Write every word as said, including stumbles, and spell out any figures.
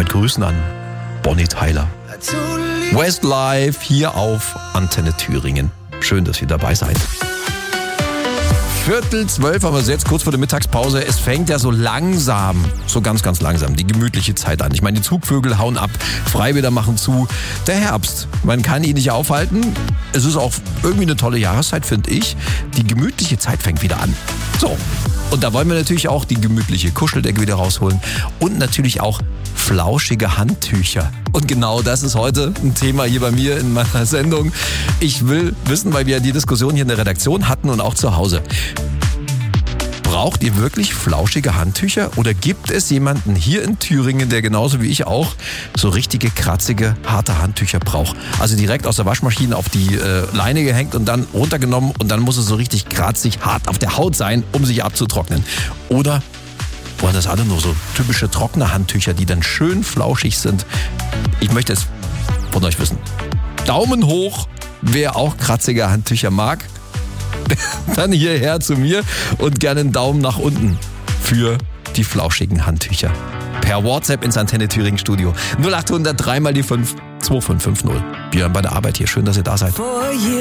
Damit Grüßen an Bonnie Tyler. Westlife hier auf Antenne Thüringen. Schön, dass ihr dabei seid. Viertel zwölf haben wir jetzt kurz vor der Mittagspause. Es fängt ja so langsam, so ganz, ganz langsam die gemütliche Zeit an. Ich meine, die Zugvögel hauen ab, Freibäder machen zu. Der Herbst, man kann ihn nicht aufhalten. Es ist auch irgendwie eine tolle Jahreszeit, finde ich. Die gemütliche Zeit fängt wieder an. So, und da wollen wir natürlich auch die gemütliche Kuscheldecke wieder rausholen und natürlich auch flauschige Handtücher. Und genau das ist heute ein Thema hier bei mir in meiner Sendung. Ich will wissen, weil wir die Diskussion hier in der Redaktion hatten und auch zu Hause. Braucht ihr wirklich flauschige Handtücher oder gibt es jemanden hier in Thüringen, der genauso wie ich auch so richtige, kratzige, harte Handtücher braucht? Also direkt aus der Waschmaschine auf die äh, Leine gehängt und dann runtergenommen und dann muss es so richtig kratzig, hart auf der Haut sein, um sich abzutrocknen. Oder wollen das alle nur so typische trockene Handtücher, die dann schön flauschig sind? Ich möchte es von euch wissen. Daumen hoch, wer auch kratzige Handtücher mag. Dann hierher zu mir und gerne einen Daumen nach unten für die flauschigen Handtücher. Per WhatsApp ins Antenne Thüringen Studio. null acht hundert drei mal die fünf zwei fünf fünf null. Wir bei der Arbeit hier. Schön, dass ihr da seid.